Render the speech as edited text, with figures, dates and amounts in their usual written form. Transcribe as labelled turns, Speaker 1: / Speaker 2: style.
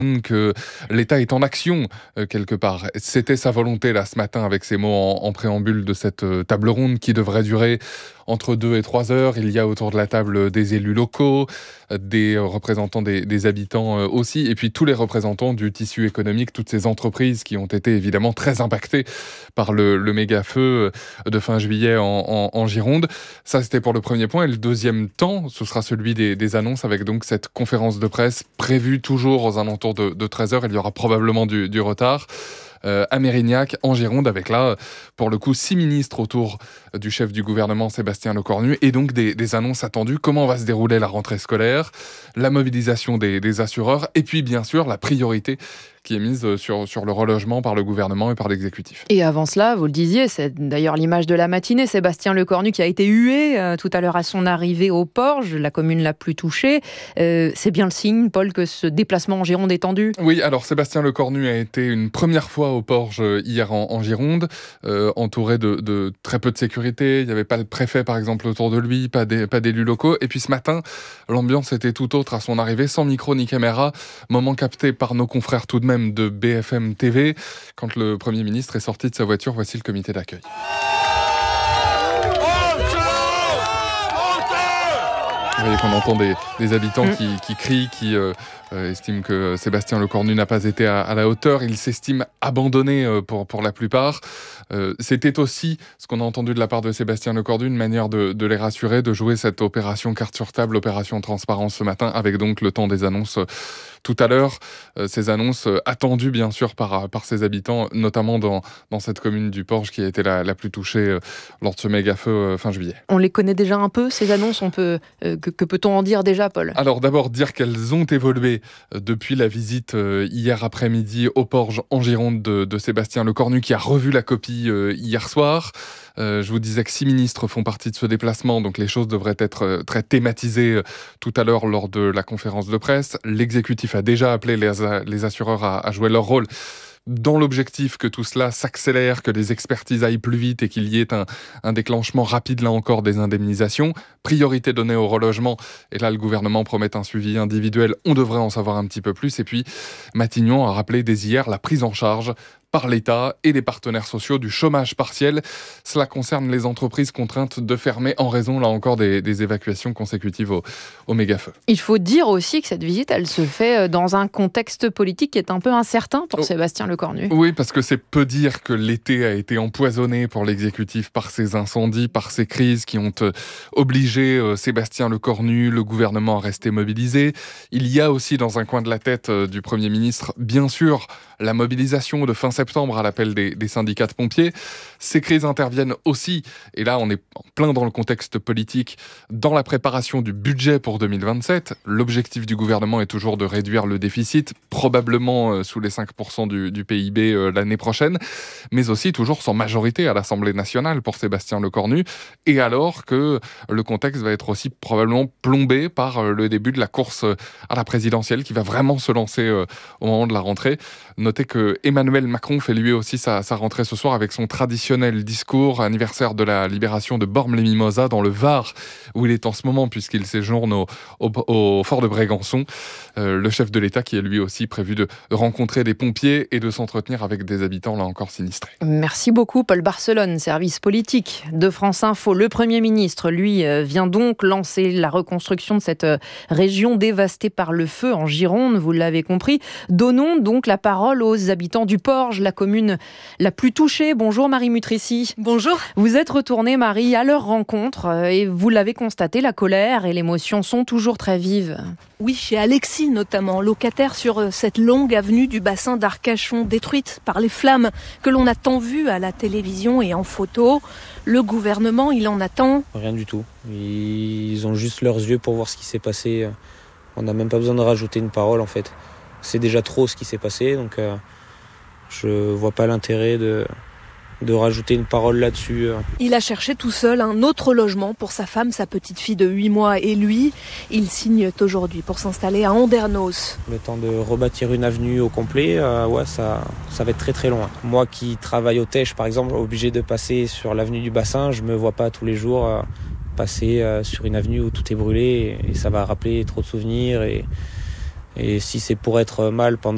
Speaker 1: que l'État est en action quelque part. C'était sa volonté là ce matin avec ces mots en préambule de cette table ronde qui devrait durer entre 2 et 3 heures. Il y a autour de la table des élus locaux, des représentants des habitants aussi, et puis tous les représentants du tissu économique, toutes ces entreprises qui ont été évidemment très impactées par le méga-feu de fin juillet en Gironde. Ça, c'était pour le premier point. Et le deuxième temps, ce sera celui des annonces avec donc cette conférence de presse prévue toujours aux alentours de 13 heures. Il y aura probablement du retard. À Mérignac, en Gironde, avec là, pour le coup, 6 ministres autour du chef du gouvernement, Sébastien Lecornu, et donc des annonces attendues. Comment va se dérouler la rentrée scolaire, la mobilisation des assureurs, et puis bien sûr la priorité qui est mise sur le relogement par le gouvernement et par l'exécutif.
Speaker 2: Et avant cela, vous le disiez, c'est d'ailleurs l'image de la matinée, Sébastien Lecornu qui a été hué tout à l'heure à son arrivée au Porge, la commune la plus touchée. C'est bien le signe, Paul, que ce déplacement en Gironde est tendu ?
Speaker 1: Oui, alors Sébastien Lecornu a été une première fois au Porge hier en Gironde, entouré de très peu de sécurité. Il n'y avait pas le préfet, par exemple, autour de lui, pas d'élus locaux. Et puis ce matin, l'ambiance était tout autre à son arrivée, sans micro ni caméra. Moment capté par nos confrères tout de même de BFM TV. Quand le Premier ministre est sorti de sa voiture, voici le comité d'accueil. Vous voyez qu'on entend des habitants qui crient, qui estiment que Sébastien Lecornu n'a pas été à la hauteur. Il s'estime abandonné pour la plupart. C'était aussi, ce qu'on a entendu de la part de Sébastien Lecornu, une manière de les rassurer, de jouer cette opération carte sur table, opération transparence ce matin, avec donc le temps des annonces tout à l'heure. Ces annonces attendues bien sûr par ses habitants, notamment dans cette commune du Porge qui a été la plus touchée lors de ce méga-feu fin juillet.
Speaker 2: On les connaît déjà un peu, ces annonces, que peut-on en dire déjà, Paul ?
Speaker 1: Alors d'abord dire qu'elles ont évolué depuis la visite hier après-midi au Porge en Gironde de Sébastien Lecornu qui a revu la copie hier soir. Je vous disais que 6 ministres font partie de ce déplacement, donc les choses devraient être très thématisées tout à l'heure lors de la conférence de presse. L'exécutif a déjà appelé les assureurs à jouer leur rôle dans l'objectif que tout cela s'accélère, que les expertises aillent plus vite et qu'il y ait un déclenchement rapide, là encore, des indemnisations. Priorité donnée au relogement. Et là, le gouvernement promet un suivi individuel. On devrait en savoir un petit peu plus. Et puis, Matignon a rappelé dès hier la prise en charge par l'État et les partenaires sociaux du chômage partiel. Cela concerne les entreprises contraintes de fermer en raison, là encore, des évacuations consécutives au méga-feu.
Speaker 2: Il faut dire aussi que cette visite, elle se fait dans un contexte politique qui est un peu incertain pour Sébastien Lecornu.
Speaker 1: Oui, parce que c'est peu dire que l'été a été empoisonné pour l'exécutif par ces incendies, par ces crises qui ont obligé Sébastien Lecornu, le gouvernement à rester mobilisé. Il y a aussi dans un coin de la tête du Premier ministre, bien sûr, la mobilisation de fin septembre à l'appel des syndicats de pompiers. Ces crises interviennent aussi, et là on est en plein dans le contexte politique, dans la préparation du budget pour 2027. L'objectif du gouvernement est toujours de réduire le déficit, probablement sous les 5% du PIB l'année prochaine, mais aussi toujours sans majorité à l'Assemblée nationale pour Sébastien Lecornu, et alors que le contexte va être aussi probablement plombé par le début de la course à la présidentielle qui va vraiment se lancer au moment de la rentrée. Notez que Emmanuel Macron fait lui aussi sa rentrée ce soir avec son traditionnel discours anniversaire de la libération de Bormes-les-Mimosas dans le Var, où il est en ce moment puisqu'il séjourne au fort de Brégançon. Le chef de l'État qui est lui aussi prévu de rencontrer des pompiers et de s'entretenir avec des habitants là encore sinistrés.
Speaker 2: Merci beaucoup Paul Barcelone, service politique de France Info. Le Premier ministre, lui, vient donc lancer la reconstruction de cette région dévastée par le feu en Gironde, vous l'avez compris. Donnons donc la parole aux habitants du Porge, la commune la plus touchée. Bonjour Marie Mutrici.
Speaker 3: Bonjour.
Speaker 2: Vous êtes retournée, Marie, à leur rencontre et vous l'avez constaté, la colère et l'émotion sont toujours très vives.
Speaker 3: Oui, chez Alexis notamment, locataire sur cette longue avenue du bassin d'Arcachon, détruite par les flammes que l'on a tant vues à la télévision et en photo. Le gouvernement, il en attend
Speaker 4: rien du tout. Ils ont juste leurs yeux pour voir ce qui s'est passé. On n'a même pas besoin de rajouter une parole en fait. C'est déjà trop ce qui s'est passé, donc je vois pas l'intérêt de rajouter une parole là-dessus.
Speaker 3: Il a cherché tout seul un autre logement pour sa femme, sa petite fille de 8 mois et lui. Ils signent aujourd'hui pour s'installer à Andernos.
Speaker 4: Le temps de rebâtir une avenue au complet, ça va être très très long. Moi qui travaille au Tèche par exemple, obligé de passer sur l'avenue du Bassin, je me vois pas tous les jours passer sur une avenue où tout est brûlé et ça va rappeler trop de souvenirs et si c'est pour être mal pendant